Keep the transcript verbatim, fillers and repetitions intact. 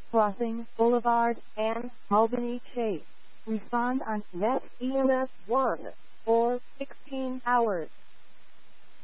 crossing Boulevard and Albany Chase. Respond on Net E M S one or sixteen hours.